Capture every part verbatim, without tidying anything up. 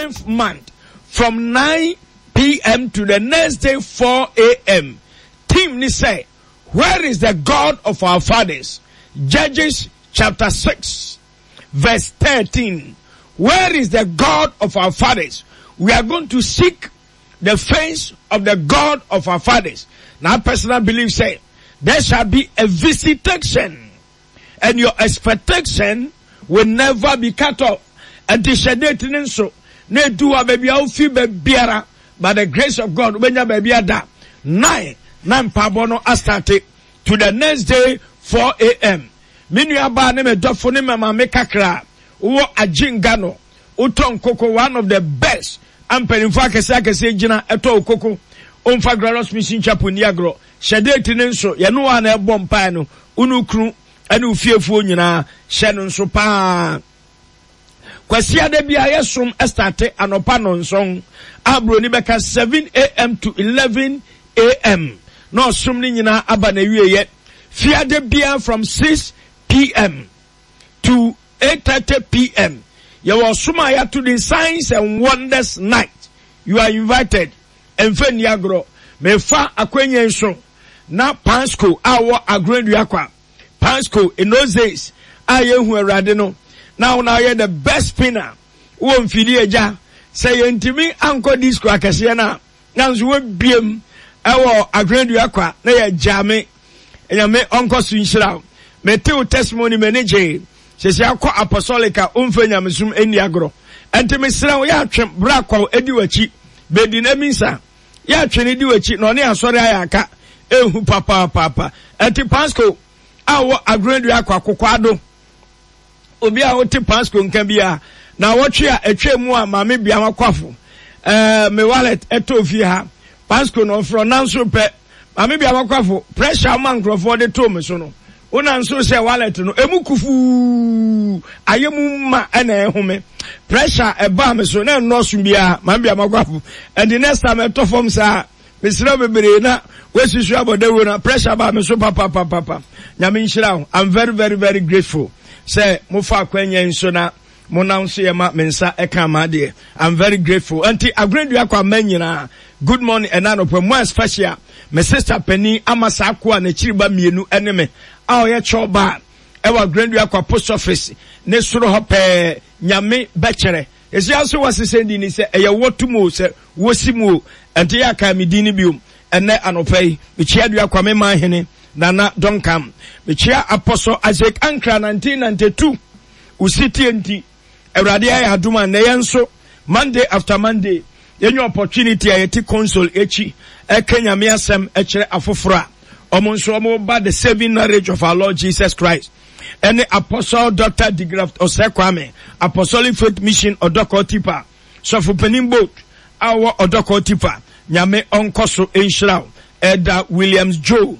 ninth month from nine p.m. to the next day four a.m. Team ni say, where is the God of our fathers? Judges chapter six, verse thirteen. Where is the God of our fathers? We are going to seek the face of the God of our fathers. Now, personal belief say, there shall be a visitation, and your expectation will never be cut off. And the shade so ne do a baby au fi bebiara by the grace of God when ya baby ada nine nine pabono astarte to the next day four a.m. Minu aba ne me dofo ne mama me kakra wo agingano uton koko one of the best ampenifo akese akese gina eto koko onfa Glorious Mission Chapel niagro shade tinen so ye no wa na ebo mpa no unukru ane ufiefuo nyina hye no nso pa kwasia de bia yesom estarte anopa no nson abro ni beka seven a.m. to eleven a.m. no som ni nyina aba na wieye fia de bia from six p.m. to eight thirty p.m. you will suma ya to the Signs and Wonders night. You are invited. Emfe niagro me fa akwenye nso na Pansco awo agrendu yakwa Pansco in those days aye hu awrade no now now you the best spinner wo mfidi eja say yentimi anko disco akese na nanzo we biem ewo agrendu yakwa na ye jame enyame onko so nhira me te testimony manager se se akọ apostolica umfe nyamesum eniagro entimi sira wo ya atwe bra kwa edi wachi bedi na minsa ya twene di wachi no ne asori ayaka ehu papa papa enti Pansco awo agrendu yakwa akokwado obi a wote Pansco nka bia na wotwe a etwemu a mame bia makwafo eh me wallet eto fi ha Pansco no fro nanso pe mame bia makwafo pressure man crofo de to me so no una nso se wallet no emukufu ayemu ma na ehome pressure eba me so na no so bia mame bia makwafo and the next time eto form sa Mister Bebere na wesisu abodewo na pressure ba me so papa papa papa nyame nhira. I'm very very very grateful say mo fa kwanya nso na mo na nso ye ma mensa eka ma de. I'm very grateful anti agredu akwa manyina. Good morning and anopwe mo special my sister Penny amasa akwa na chiriba mienu eneme a oye choba e wa agredu akwa post office ne soro hope nyame bechere esi aso wasese ni se eye wotumo se wosimu anti aka midini bium ene anopei michiadu akwa me mahene Nana Donkam michia Apostle Isaac Ankra nineteen ninety-two usiti enti Ewrade ya aduma na yenso Monday after Monday yenyo opportunity ayeti console echi ekenya me asem ekire afofora omonso omo ba the saving knowledge of our Lord Jesus Christ. Any Apostle Doctor Digraft Osekwame Apostolic Faith Mission Odoko Tipa so for Penimboat our Odoko Tipa nyame onkoso enshira Eda Williams Joe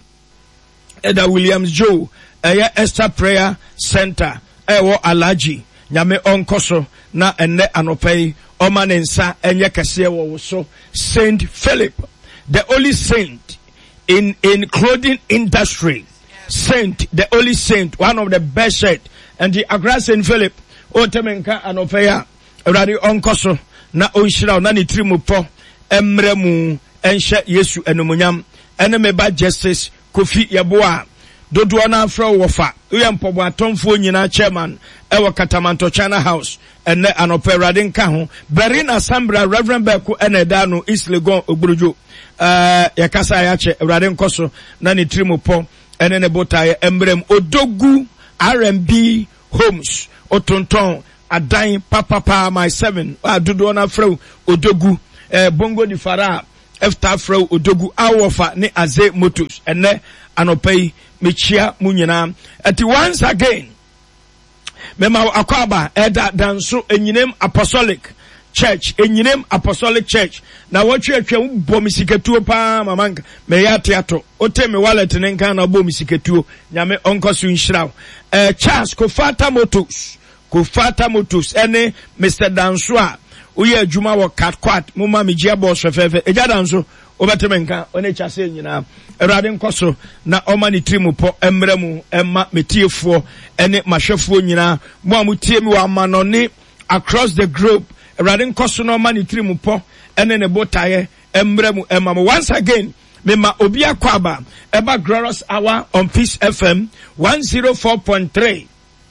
Eda Williams Joe Aya Esther Prayer Center Ewo Alaji nyame onkoso na enne anopei omanensa enye kese wo so Saint Philip the only saint in in clothing industry. Saint, the only saint, one of the best saint, and the Agra Saint Philip, Otemenka anopea, Radi onkoso, na onshira, na ni trimu po, emremu, enshe Yesu enumunyam, eneme ba justice, Kofi Yaboa, Doduana Fro Wofa, Uyampobo Atomfo nyina chairman, Ewa Katamanto China House, and ne anope Radin Kahu, Berin Assembly, Reverend Beku, Enedano, East Legon, Ogrujo, uh, Yakasa Yache, Radin Koso, Nani trimu po, and then botaye embrem odogu R and B homes otonton adan papa pa my seven adudo na fro odogu eh, bongo di fara after fro odogu awofa ne aze motors ene anopei mechia munyina ati once again mema akwaba eda danso enyinem apostolic church enyinem apostolic church na watwe atwa bom siketuo pa mamanka me ya teato ote me wallet ne nkan na bom siketuo nyame onkoso nhiraw eh Charles Kofata Motors Kofata Motors ene Mister Danso a uye adwuma wo Catquat muma megia boss fefefe eja danso obeteme nkan one chase nyina erade nkoso na omani trimu po emremu emma metiefo ene mahwefo nyina mo amutie mi wa manone across the globe Radin Kosono mani trimupo ene ne botaye embremu emamo. Once again, Mema Obia Kwaba Eba Glorious Hour on Peace F M one oh four point three.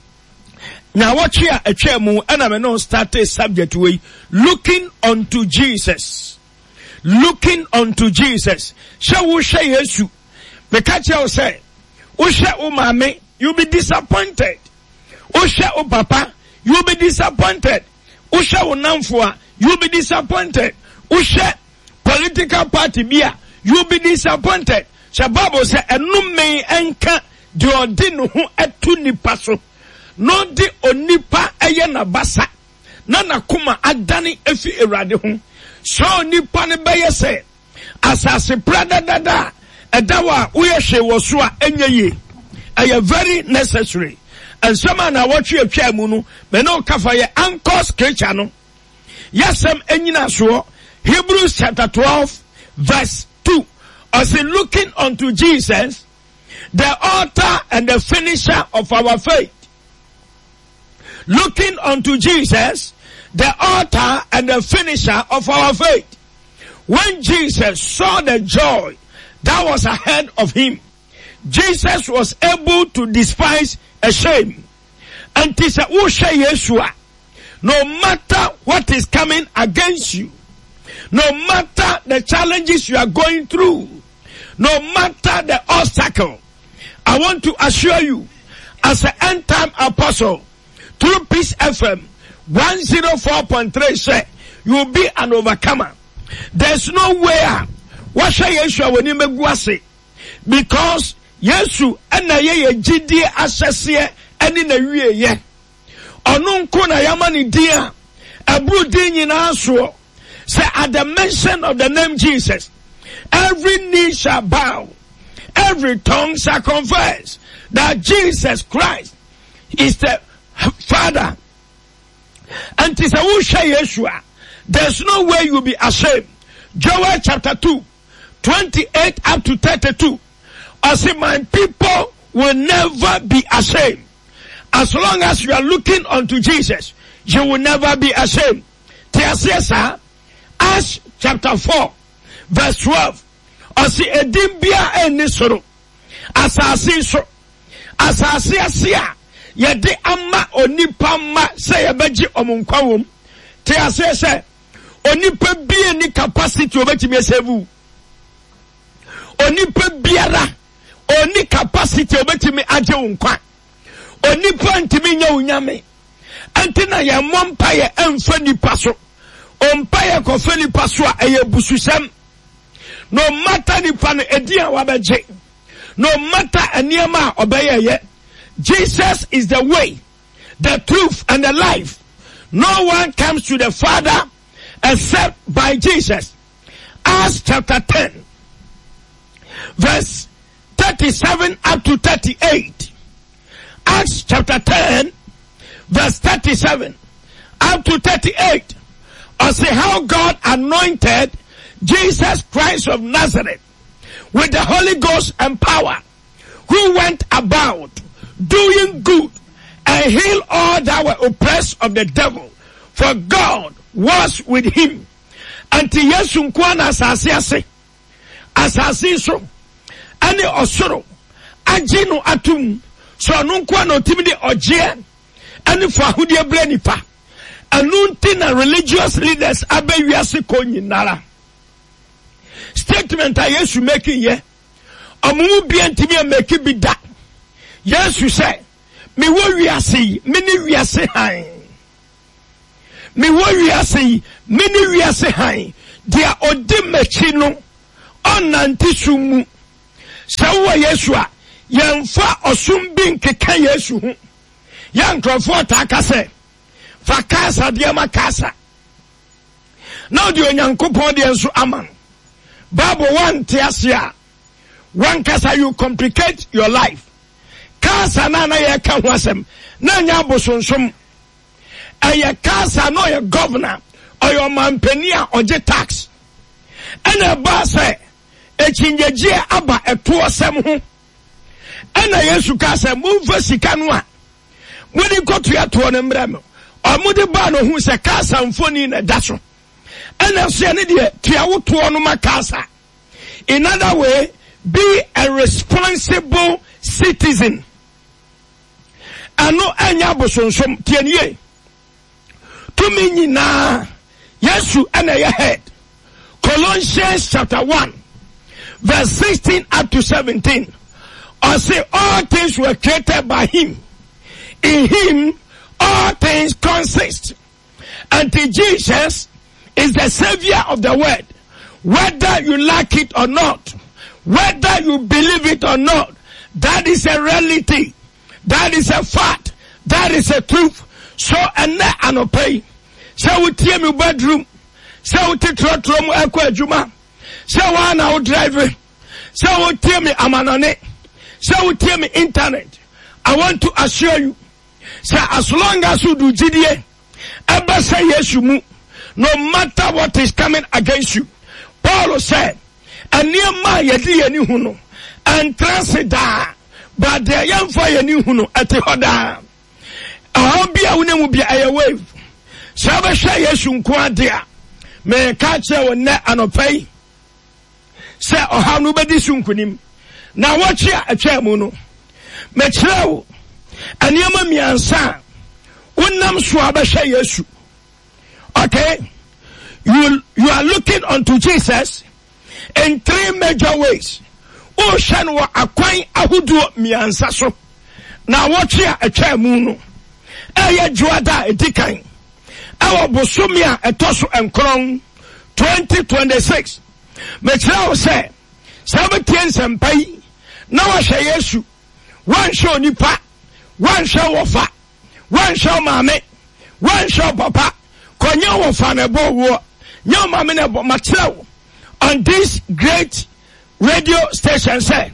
Now watch here a chemu and I know start a subject way looking unto Jesus. Looking unto Jesus. Shall we say yes you? Because say, Usha umame, you'll be disappointed. Usha o papa, you'll be disappointed. Usha unamfua, you'll be disappointed. Usha political party bia, you'll be disappointed. Shababo say enume enka diodinu hu etu nipaso. No di onipa eye na basa. Na nakuma adani efi erade hu. So nipa ne beye se asase prada dada edawa uyeshe wosua enye ye. Eye very necessary. And some na watch you twa mu no me no kafa ye anchor scripture no. Yasem enyina so Hebrews chapter twelve verse two. As in looking unto Jesus, the author and the finisher of our faith. Looking unto Jesus, the author and the finisher of our faith. When Jesus saw the joy that was ahead of him, Jesus was able to despise a shame. And he said, Yeshua, no matter what is coming against you, no matter the challenges you are going through, no matter the obstacle, I want to assure you, as an end time apostle, through Peace F M one oh four point three say, you will be an overcomer. There's no way. What shall Yeshua when you make guase? Because Yesu ena ye jidie asese eni na wie ye. Onu nko na yamani dia. Ebru di nyina so. Say at the mention of the name Jesus, every knee shall bow, every tongue shall confess that Jesus Christ is the Father. And it is a Usha Yeshua. There's no way you'll be ashamed. Joel chapter two, twenty-eight up to thirty-two. I say my people will never be ashamed. As long as you are looking unto Jesus, you will never be ashamed. Tiasesa, Acts chapter four, verse twelve. I say edimbia enisoro. Asasi so. Asasi asia. Yede ama onipa ma say yebeji omunkwa wom. Tiasesa, onipa bie ni capacity obetimi esevu. Onipa biara oni capacity obetimi aje unkwa. Onipa ntimi nya unyame. Antina ya mompa ye emfa nipa so. Ompa ye kofa nipa so a eye bususem. No matter nipa no edi a wabeje. No matter eniema obeye ye. Jesus is the way, the truth and the life. No one comes to the Father except by Jesus. Acts chapter ten. Verse thirty-seven up to thirty-eight. Acts chapter ten, verse thirty-seven up to thirty-eight. I say how God anointed Jesus Christ of Nazareth with the Holy Ghost and power, who went about doing good and heal all that were oppressed of the devil, for God was with him. Until Yesu nkwana asase ase, asase so, ane osoro, ajino atum, so anunkwa no timidi ojie, ane fahudie bre nipa, anunti na religious leaders abe wiase konyi nara. Statement a Yesu making ye, amumu bientimi make bi da. Yesu say, me wo wiase, mini wiase hai. Me wo wiase, mini wiase hai. Dia odi mechi no, onanti sumu. Sawa Yesu a, yemfa osumbi nkeka Yesu hu. Yankrofo ataka se, fa kasa dia makasa. Now di onyankopon di enso aman. Bible one tiasia. One kasa you complicate your life. Kasa na na ye ka ho asem. Na nya bosonsom. Eye kasa no ye governor or your mampani a oje tax. Ena ba se echinjeje aba eto asem ho. Ena Yesu kasa mumfa sika no a. Muni kotu ya to ne mrem. Omude ba no hu se kasa mfoni na da so. Ena so ne de tuawo to no makasa. In other way, be a responsible citizen. Ano anya bosonsom tienie. Tumi nyina Yesu ana ya head. Colossians chapter one verse sixteen up to seventeen. Or say all things were created by him. In him all things consist. Until Jesus is the savior of the world. Whether you like it or not, whether you believe it or not, that is a reality. That is a fact. That is a truth. So, and that I no pay. So we tear me bedroom. So we take trotro mu ekwa adwuma. So one I drive. So we tear me amanone. So we tear me internet. I want to assure you. So as long as you do G D A, ever say yes you move. No matter what is coming against you. Paul said, and near my yedi any huno, and transit da, but the young fire new huno at the hoda. I'll be a winner will be a wave. Saba shay yesun quadia. May catch your net and a pay. Say, oh, how nobody sunkunim. Now watch ya a chair mono. Metro, and yama mi ansa. Unam swaba shay yesu. Okay? You, you are looking unto Jesus in three major ways. Ocean wa akwai ahudu mi ansa so. Now watch ya a chair mono. Aya juada edikan. Our bosumia etoso enkron twenty twenty-six. Metro say, Sabbatien sempai, now I say Yesu. One show nipa, one show wafa, one show mame, one show papa, konya wafa nebo wo, nyo mame nebo matro. On this great radio station say,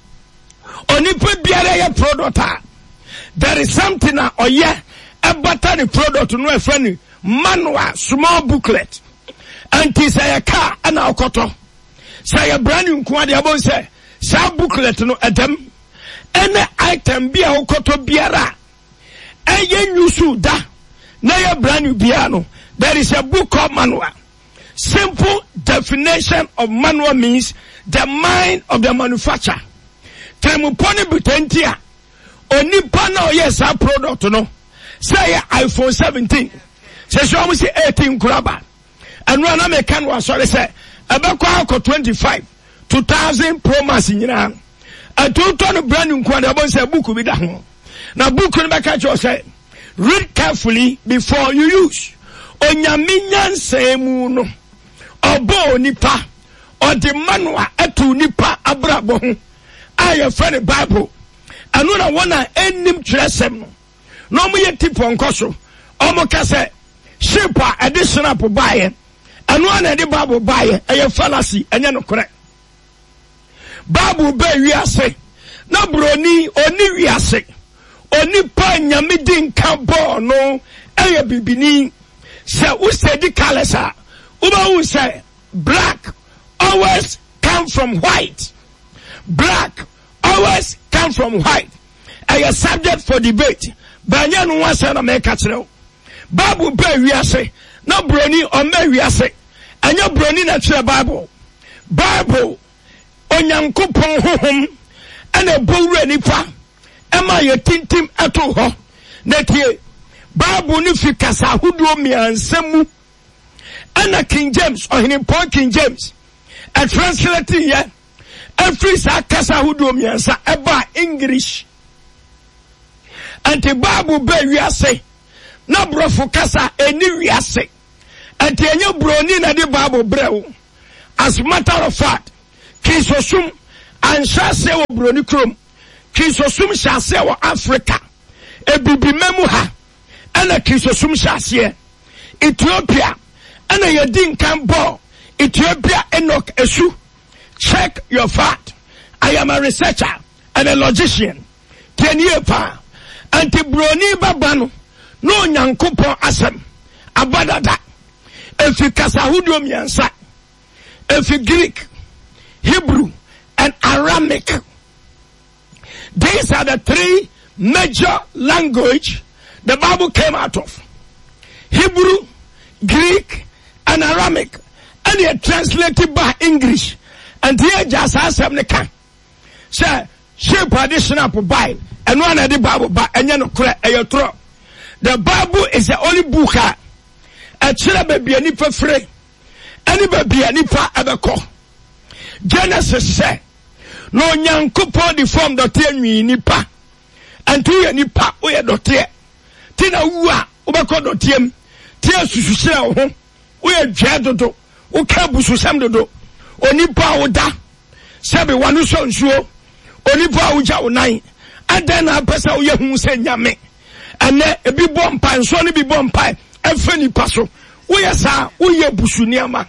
onipa biara ya product. There is something na oye, a better the product no a friend. Manual small booklet and say a car and our cotton say a brand new quantity about say some booklet no adam any item be a cotton biara a yen you should da na a brand new piano. There is a book called manual. Simple definition of manual means the mind of the manufacturer. Temuponi butentia onipa na yes a product no say iPhone seventeen. Say so almost eighteen kuraba. And when I make can was sorry say about twenty-five two thousand pro mass in Iran. A two ton brand new quantity about say book with that. Now book on back at say read carefully before you use. Onyaminya semu no. Obo nipa or the manual etu nipa abrabo. I have found the Bible. And when I wanna end him tresem no. No me tip on koso. Omo kase sheep additional to buy and one of the Bible buy a fallacy and no correct. Bible be we are say na broni oni we are say oni pa nyame din kan bo no e bibini say who say the colors are uba who say black always come from white. Black always come from white. A subject for debate. Banya no one say na make it. Bible be we say no broni or me we say anya broni na tire Bible Bible onyankopon hohom ana bowura nipa ema ye tintim ato ho na tie Bible ni fi kasa hudo miansemu ana King James or him Paul King James a translating here every sa kasa hudo miansa eba English and the Bible be we say na brofo kasa eni wiase enti enye broni na de Bible brew. As matter of fact kisosum ansha se wo broni krom kisosum sha se wo Africa ebibi memu ha ana kisosum sha se Ethiopia ana yedin kan bo Ethiopia Enoch Esu. Check your fact. I am a researcher and a logician. Ten year pa anti broni babano no nyankopon asem abadada efi kasa hudo miansa efi Greek, Hebrew and Aramaic. These are the three major language the Bible came out of. Hebrew, Greek, and Aramaic, and they translated by English. And here just as some can say, shape additional Bible, and one of the Bible, but and you know, correct a throw. The Bible is the only book a children baby any for free, any baby any for ever call. Genesis say, no nyankupo the form the ten nipa, and two nipa we dote. Tina uwa ubako dotiem, tia sususha ho, we jadodo, ukabu susam dodo. Onipa oda sebe wanu so nsuo onipa oja onai adan na pesa oye hu se nyame ene ebi bompa nso ne bi bompa efe nipa so woyɛ sa woyɛ busuniama.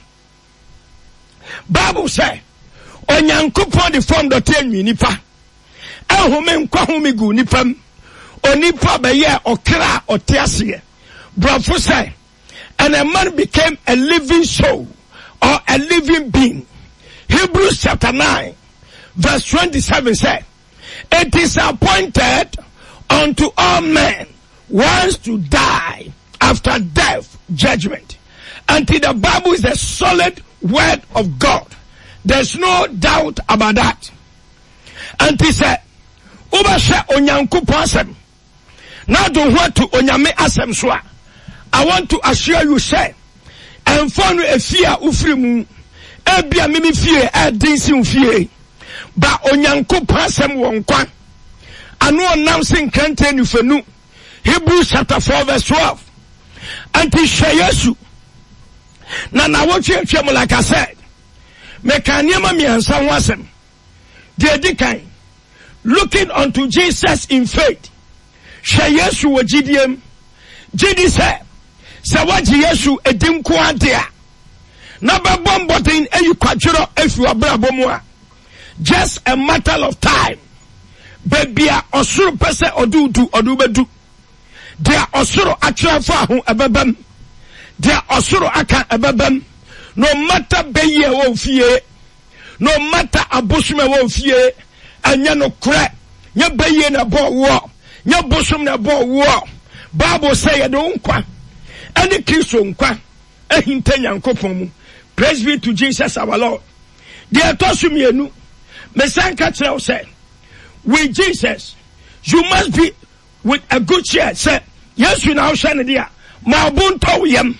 Bible say onyankopɔn de form do te nwi nipa ehome nkwa home gu nipam onipa be ye okra otiase brofo say and a man became a living soul or a living being. Hebrews chapter nine, verse twenty-seven said, it is appointed unto all men once to die, after death, judgment. Until the Bible is the solid word of God. There's no doubt about that. And he said, Ubasha onyanku pasem. Now do what to onyame asem swa. I want to assure you, say, and for a fear ufrimu. Ebia mimi fie e dinsi mfie ba onyanko pasem wonkwa anu announcing kante nufenu. Hebrews chapter four verse twelve. Anti Yesu na na watch you like I said mekaniema mi ansa wasem de dikan looking unto Jesus in faith. Yesu wajidiem jidi se se waji Yesu edim ko ade na ba bombotin eyi kwadwero efi obrabo mu a just a matter of time bebia osuru pese odudu odubedu dia osuru atwafo aho ebebam dia osuru aka ebebam no matter beye wo fie no matter abosume wo fie anya no kra nya beye na bo wo nya bosum na bo wo Bible say ye do nkwa ani Kristo nkwa ehinta Nyankopon mu. Praise be to Jesus our Lord. Dear Tosumienu, Mesanka Trell said, with Jesus, you must be with a good cheer. Say, yes, you now shine dear. Maubun tow yem.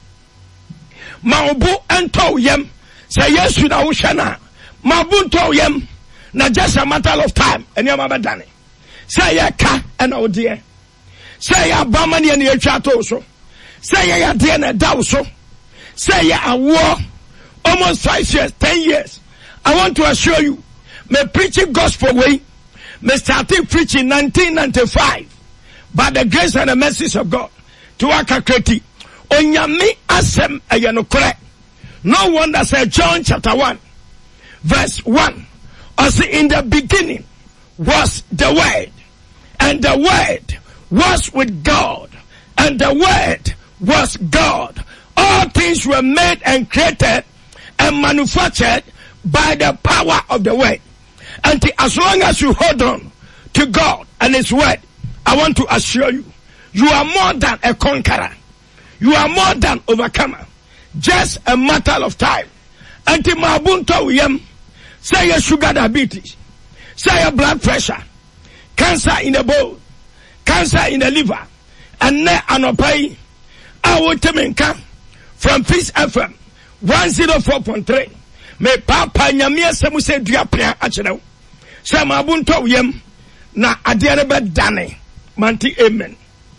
Maubu and tow yem. Say, yes, you now shana. Maubun tow yem. Now just a matter of time. And you're my Danny. Say, ya ka and oh dear. Say, ya bamani and your chat also. Say, ya dear and a dowso. Say yeah, a war almost five years, ten years. I want to assure you, me preaching gospel way, me started preaching nineteen ninety-five by the grace and the mercy of God. To akakreti, onyame asem ayano correct. No wonder say John chapter one, verse one. As in the beginning was the Word, and the Word was with God, and the Word was God. All things were made and created and manufactured by the power of the word. And as long as you hold on to God and His word, I want to assure you, you are more than a conqueror. You are more than overcomer. Just a matter of time. Anti mabunto yem, say your sugar diabetes, say your blood pressure, cancer in the bone, cancer in the liver, and ne anopai. I will temenka from Peace F M one oh four point three. Me papa nyamia semu se dua pia achero. Se mabunto yem na ade ne be dane. Manti amen.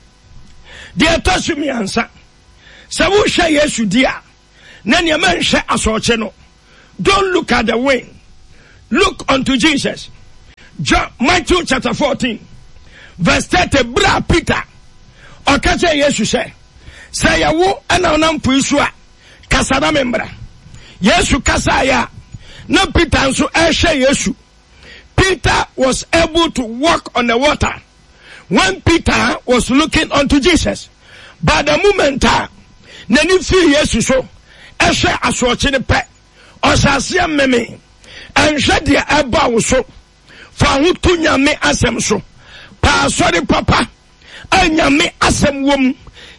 Dia tosu mi ansa. Se wo hwe Yesu dia na ne ma nhwe asoche no. Don't look at the wind. Look unto Jesus. John, Matthew chapter fourteen verse thirty. Bra Peter okache Yesu se say ya wo ana onampu isu a kasa na membra Yesu kasa ya na Peter nso ehwe Yesu. Peter was able to walk on the water when Peter was looking unto Jesus. But the moment nani fi Yesu so ehwe asoche ne pe osase meme enhwe de eba wo so fa ho to nyame asem so pa sorry papa anyame asem wom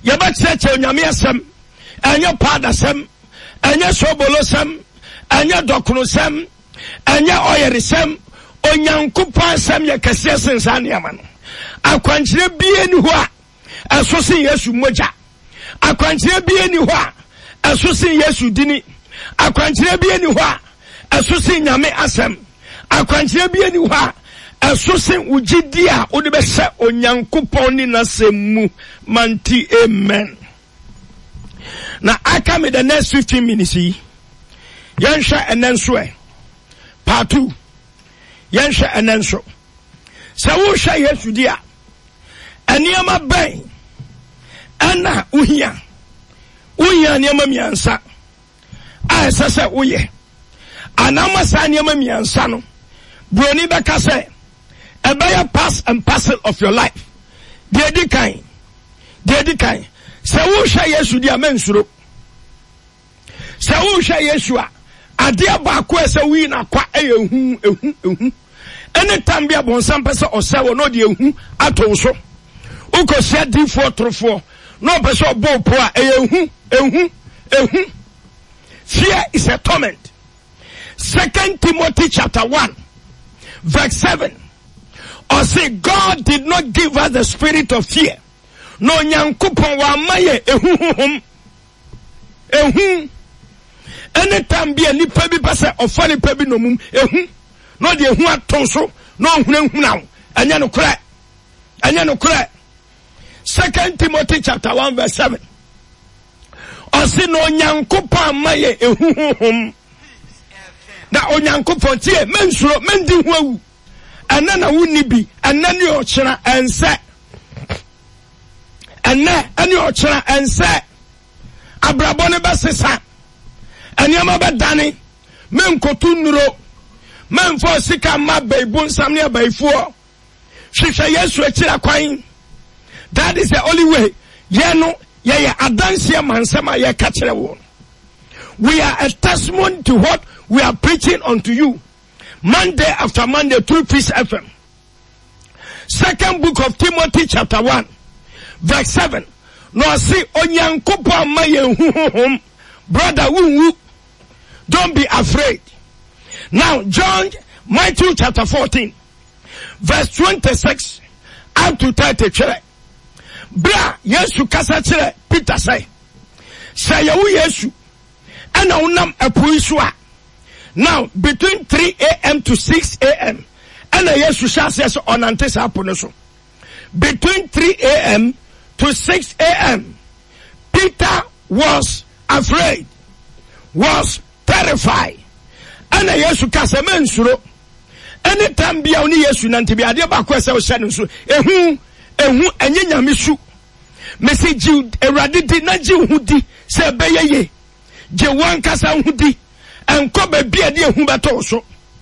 yɛbɛkyerɛkyerɛ onyame asɛm ɛnyɛ paada sɛm ɛnyɛ sobolo sɛm ɛnyɛ dɔkono sɛm ɛnyɛ ɔyɛre sɛm onyankopɔn asɛm yɛ kɛseɛ sen saa nneɛma no. Akwankyerɛ bie ni hɔ a ɛso sen Yesu mogya. Akwankyerɛ bie ni hɔ a ɛso sen Yesu dini. Akwankyerɛ bie ni hɔ a ɛso sen nyame asɛm. Akwankyerɛ bie ni hɔ a ɛso sen ugidi a wode bɛhyɛ onyankopɔn ni n'asɛm mu. Manti amen. Na aka me the next fifteen minutes yi yɛnhwɛ ɛnɛ nso ɛ part two yɛnhwɛ ɛnɛ nso sɛ wohwɛ Yesu di a ɛnneɛma bɛn ɛna wohia wohia nneɛma mmiɛnsa a ɛsɛ sɛ woyɛ anama saa nneɛma mmiɛnsa no Broni bɛka sɛ ɛbɛyɛ pass and parcel of your life. Deɛ di kan deɛ di kan sɛ wohwɛ Yesu di a mensuro sɛ wohwɛ Yesu a adeɛ baako ɛsɛ woyi na kwa ɛyɛ ehu ehu ehu anytime bi abɔnsam pɛ sɛ ɔsɛ wɔ no de ehu ato so ukɔhyɛ difoɔ torofoɔ na ɔpɛ sɛ ɔbɔ po a ɛyɛ ehu ehu ehu. Fear is a torment. Second Timothy chapter one verse seven, or say God did not give us the spirit of fear. No nyankopɔn wa maye ehu hum ehu. Anytime bi a nipa bi pɛ sɛ ɔfa nipa bi no mum ehu no de ehu ato so no ohuna huna ɛnyɛ no korɛ ɛnyɛ no korɛ. Second Timothy chapter one verse seven, or say no nyankopɔn maye ehu hum. Na onyankopɔn tie mensuro mendi ho awu ɛna na wonni bi ɛna ne ɔkyena ɛnsɛ ɛna ɛne ɔkyena ɛnsɛ abrabɔ ne bɛsesa ɛnneɛma bɛdane menkoto nnuro memfɔ sika ma baibu nsam ne abaifoɔ hwehwɛ Yesu akyira kwan. That is the only way. Yɛ no yɛyɛ adanseɛ ma nsɛm a yɛka kyerɛ wo. We are a testimony to what we are preaching unto you Monday after Monday through Peace F M. Second book of Timothy chapter one verse seven. No see onyankopo maye hum brother wu. Don't be afraid. Now John Matthew chapter fourteen verse twenty-six up to thirty. Bra Yesu kasa chere Peter say say yawu Yesu ana unam apuiswa. Now between three a m to six a m ana Yesu sha says on antesa apono so. Between three a m to six a m Peter was afraid, was terrified. Ana Yesu kasa mensuro. Anytime bia oni Yesu nante bia de ba kwese o hye no so ehu ehu enye nyame su message Ewurade di na ji hu di se beyeye je wan kasa hu di enko ba bia de ehu beto so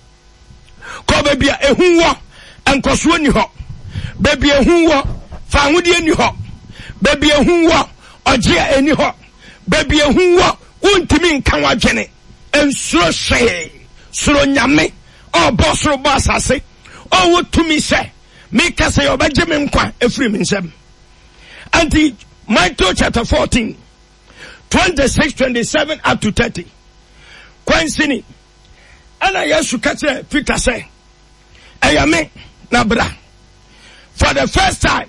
ko ba bia ehu wo enkoso ni ho ba bia ehu wo fa hu di ni ho ba bia ehu wo oje eni ho ba bia ehu wo untimi nkan wadwene ensuro hye suro nyame o bosoro bo asase o wotumi se me kase obaje me nkwa efiri me nsem. Anti Matthew chapter fourteen twenty-six twenty-seven up to thirty. Kwansini ana Yesu kase Peter say ayame na bra. For the first time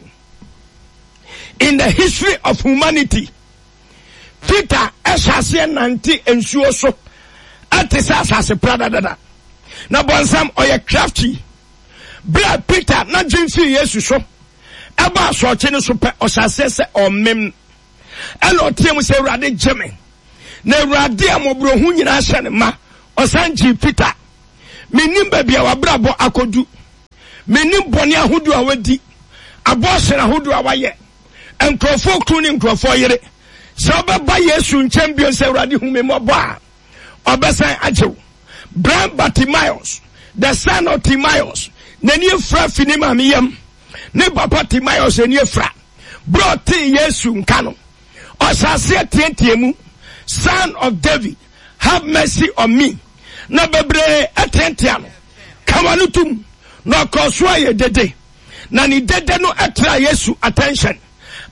in the history of humanity, Peter esase nanti ensuo so atisa asase prada dada na bonsam oye crafty. Bra Peter na jinfi Yesu so eba so chene so pe osase se omem elo tiem se Ewurade jeme na Ewurade amobro hu nyina hye ne ma osanji Peter menim ba bia wabrabo akodu menim bone ahodu a wadi abosere ahodu a waye enkrofo kru ni enkrofo yere se obeba Yesu nkyem bio se Ewurade hu memobɔ a obesan ajew. Bra Bartimaeus, the son of Timaeus, neni efra fini ma miyam ne papa Timaeus eni efra brought Yesu nkano osase tientiemu, son of David, have mercy on me. Na bebre atentiano kawanutum no koswa ye dede na ni dede no atra Yesu attention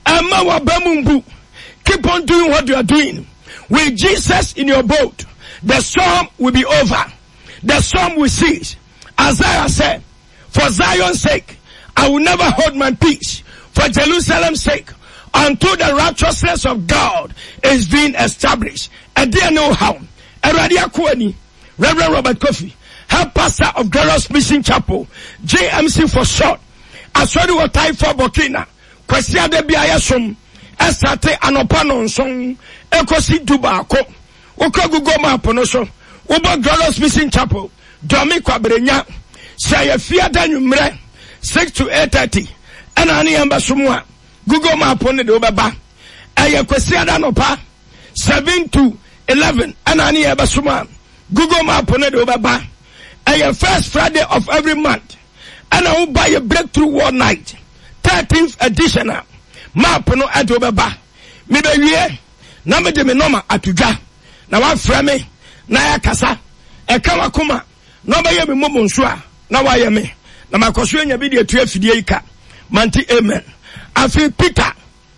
Emma wabemumbu. Keep on doing what you are doing. With Jesus in your boat, the storm will be over. The storm will cease. Isaiah said, for Zion's sake, I will never hold my peace. For Jerusalem's sake, until the righteousness of God is being established. And they know how. Eradia Kwani, Reverend Robert Kofi, head pastor of Glorious Mission Chapel, J M C for short. Aswadi wa Taifa Burkina, Kwasia de Biayasum, Estate Anopanon Song, Ekosi Dubako, Uko Google Map Ponoso, Uba Glorious Mission Chapel, Domi Kwabrenya, Saya Fia Danumre, six to eight thirty, and Ani Ambasumwa, Google Map on the Obaba, Aya Kwasia Danopa, seven to eleven, and Ani Ambasumwa, Google Map on the Obaba, Aya first Friday of every month. And I will buy a breakthrough one night. thirteenth edition. Map no at Obaba. Me be wie. Na me de me noma atuja. Na wa frame. Na ya kasa. E ka wakuma. Na ba ye me momo nso a. Na wa ye me. Na makoso nya bi de atu afidie ika. Manti amen. Afi Peter.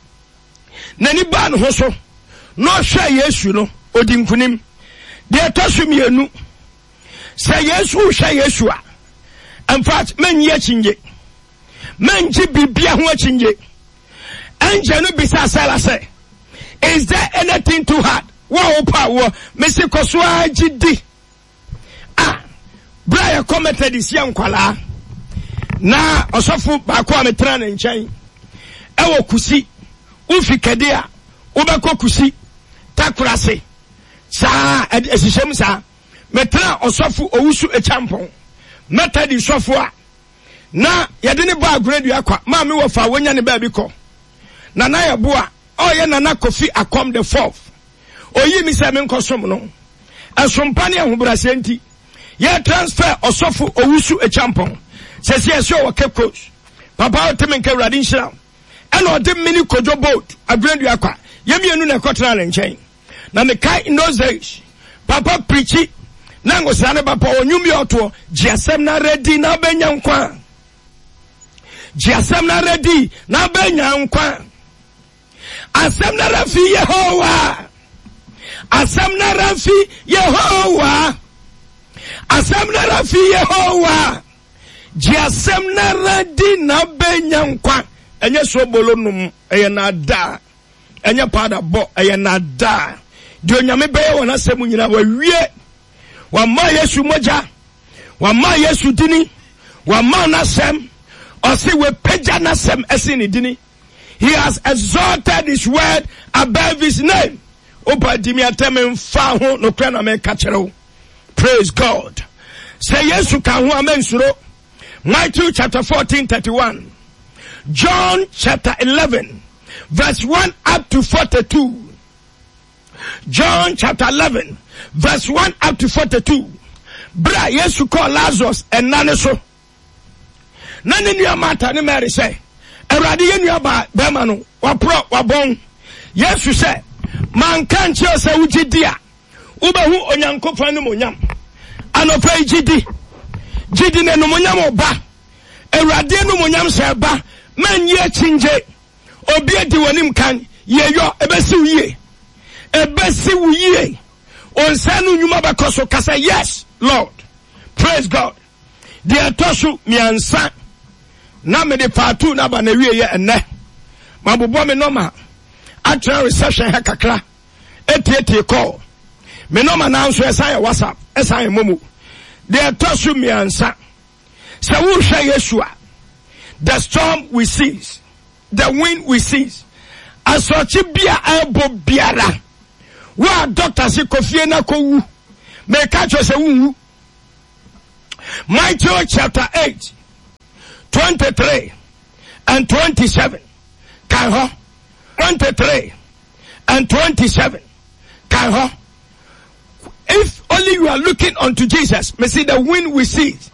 Nani ba no ho so. No hwe Yesu no. Odi nkunim. De atosu mienu. Se Yesu hwe Yesu a. In fact, men ye chinje. Men ji bibia ho chinje. Anje no bisa sala say. Is there anything too hard? Wa opa wo me se koso agidi. Ah. Brian commented this young kwala. Na osofu ba kwa metra na nchen. E wo kusi. Ufi kede a. Ubeko kusi. Takurase. Sa esishem sa. Metra osofu owusu echampon. Meta di sofwa na yede ne ba agredu akwa ma me wo fa wonya ne ba bi ko na na yeboa o ye na na Kofi Akom the fourth oyi mi se me nkosom no asompa ne ahobrase nti ye transfer osofo owusu echampon se se se o Cape Coast papa o teme nke Awurade nhira e na o de mini kojo boat agredu akwa ye mienu na kotra na nchen na me kai in those days papa preachi nango sane papa onyumi oto jiasem na ready na benya nkwa jiasem na ready na benya nkwa asem na rafi Yehowa asem na rafi Yehowa asem na rafi Yehowa jiasem na ready na benya nkwa enye so bolonum eye na da enye pada bo eye na da di onyame beye wona semu nyina wa wie Wama Yesu moja, wama Yesu dini, wama nasem, osi we peja nasem esini dini. He has exalted his word above his name. Opa dimi ateme mfaho no krena me kachero. Praise God. Say Yesu kahu amen suro. Matthew chapter fourteen thirty-one. John chapter eleven verse one up to forty-two. John chapter eleven verse one up to forty-two. Bra Yesu call Lazarus and nane so. Nane ni amata ni Mary say. Eradi ye ni aba bema no wapro wabon. Yesu say man kan che se ugidi a. Ubehu onyankopon ni monyam. Anofa igidi. Gidi ne no monyam oba. Eradi no monyam se ba. Man ye chinje. Obi edi wonim kan ye yo ebesi uye. Ebesi uye. On sanu nyuma bakoso kasa yes Lord. Praise God. The atosu miansa na me de patu na ba na wie ye enne. Mabobo me normal. Atra reception ha kakra. Etieti call. Me normal na anso esa WhatsApp, esa momo. The atosu miansa. Sa wo hwe Yeshua. The storm we cease. The wind we cease. Asochi bia ebo biara. Wa doctor si Kofi na ko wu. Me catch you say wu. Matthew chapter eight, twenty-three and twenty-seven. Kan ho. twenty-three and twenty-seven. Kan ho. If only you are looking unto Jesus, me see the wind we see.